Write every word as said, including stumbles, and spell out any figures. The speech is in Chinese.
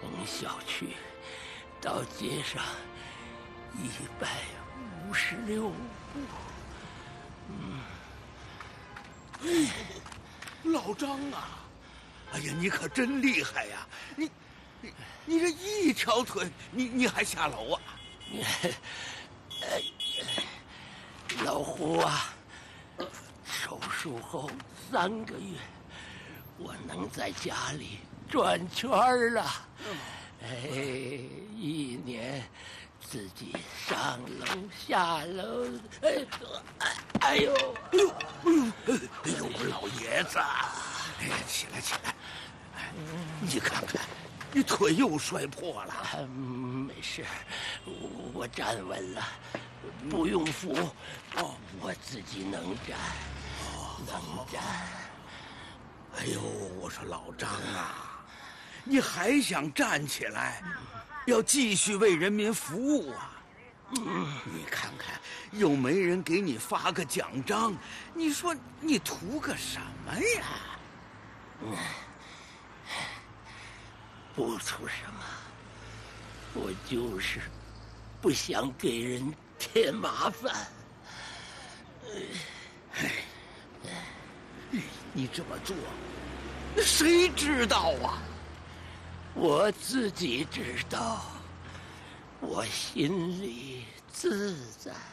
从小区到街上一百五十六步。嗯， 哎，老张啊，哎呀，你可真厉害呀！你，你，你这一条腿，你你还下楼啊？ 你，哎，老胡啊，手术后三个月，我能在家里转圈了。哎，一年自己上楼下楼，哎，哎呦， 哎呦，哎呦，哎呦，老爷子，哎呀，起来起来，哎，你看看，你腿又摔破了。 啊、没事，我站稳了，不用扶，哦，我自己能站，哦，能站。 哎呦，我说老张啊，你还想站起来，要继续为人民服务啊？嗯，你看看，又没人给你发个奖章，你说你图个什么呀？ 嗯，不图什么，我就是不想给人添麻烦。 哎，你这么做，谁知道啊？ 我自己知道，我心里自在。